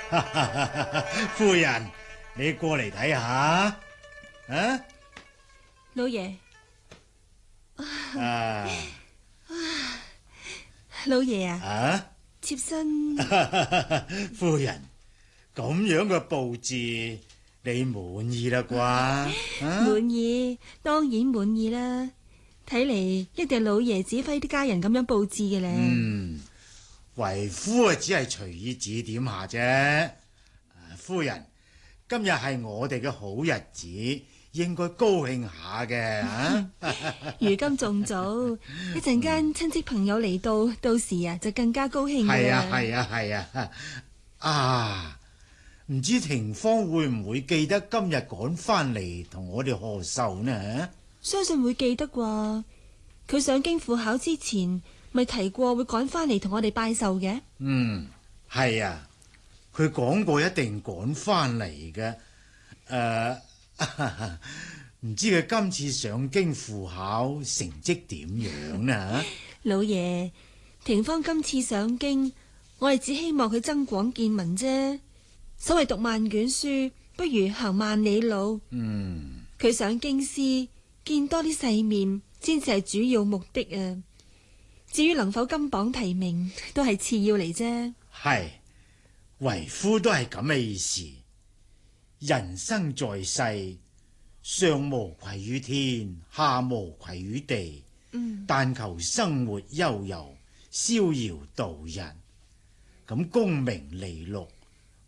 夫人，你過嚟睇下啊！ 老爺，老爺啊，妾身夫人，咁樣嘅佈置你滿意啦啩？ 滿意，當然滿意啦。睇嚟一定係老爺指揮啲家人咁樣佈置嘅咧。 為夫啊，只係隨意指點下啫。夫人，今日係我哋嘅好日子，應該高興下嘅。 如今仲早，一陣間親戚朋友嚟到時啊就更加高興啦。 係啊，唔知廷芳會唔會記得今日趕翻嚟同我哋賀壽呢？ 相信會記得啩。佢上京赴考之前咪提過會趕翻嚟同我哋拜壽嘅。 係啊，佢講過一定趕翻嚟嘅。唔知佢今次上京赴考成績點樣呢？ 老爺，廷芳今次上京，我哋只希望佢增廣見聞啫。所謂讀萬卷書，不如行萬里路。佢上京師，見多啲世面，先至係主要目的啊。至於能否金榜題名，都係次要嚟啫。 係，為夫都係咁嘅意思。人生在世，上無愧於天，下無愧於地。但求生活悠游，逍遙度日。咁功名利祿